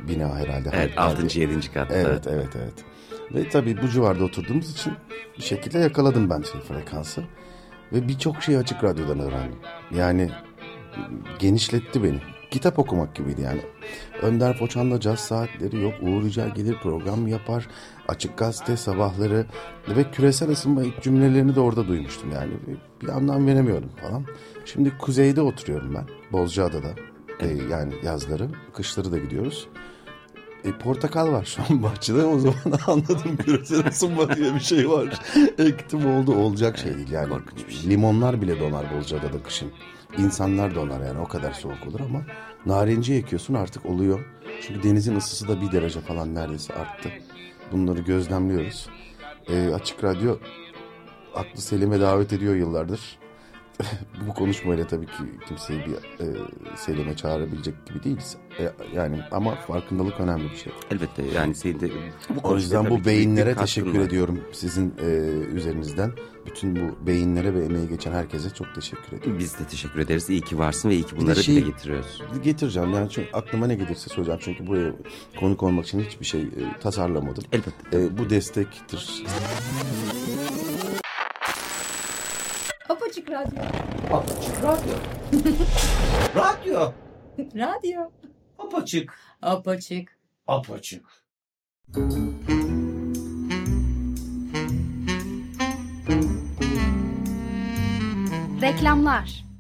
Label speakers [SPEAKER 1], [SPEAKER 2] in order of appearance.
[SPEAKER 1] bina herhalde.
[SPEAKER 2] Evet, 6. 7. katta.
[SPEAKER 1] Evet. Ve tabii bu civarda oturduğumuz için bir şekilde yakaladım ben frekansı. Ve birçok şeyi Açık Radyo'dan öğrendim. Yani genişletti beni. Kitap okumak gibiydi yani. Önder Poçan'la caz saatleri yok. Uğur Yücel gelir program yapar. Açık Gazete sabahları ve küresel ısınma ilk cümlelerini de orada duymuştum yani. Bir anlam veremiyorum falan. Şimdi kuzeyde oturuyorum ben. Bozcaada'da. Yani yazları, kışları da gidiyoruz. Portakal var şu an bahçede. O zaman anladım, küresel ısınma diye bir şey var. Ektim oldu, olacak şey değil yani. Limonlar bile donar Bozcaada'da kışın. İnsanlar donar yani, o kadar soğuk olur ama narenciye ekiyorsun artık oluyor. Çünkü denizin ısısı da 1 derece falan neredeyse arttı. Bunları gözlemliyoruz. Açık Radyo aklı selime davet ediyor yıllardır. Bu konuşmayla tabii ki kimseyi bir selime çağırabilecek gibi değiliz. Yani ama farkındalık önemli bir şey.
[SPEAKER 2] Elbette yani senin de
[SPEAKER 1] o yüzden bu beyinlere teşekkür ediyorum sizin üzerinizden. Bütün bu beyinlere ve emeği geçen herkese çok teşekkür ediyorum.
[SPEAKER 2] Biz de teşekkür ederiz. İyi ki varsın ve iyi ki bunları dile getiriyoruz.
[SPEAKER 1] Getireceğim yani, çünkü aklıma ne gelirse söyleyeceğim. Çünkü buraya konuk olmak için hiçbir şey tasarlamadım.
[SPEAKER 2] Elbette.
[SPEAKER 1] Bu destektir.
[SPEAKER 3] Apaçık Radyo.
[SPEAKER 4] Apaçık Radyo. Radyo.
[SPEAKER 3] Radyo.
[SPEAKER 4] Apaçık.
[SPEAKER 3] Apaçık.
[SPEAKER 4] Apaçık.
[SPEAKER 5] Reklamlar.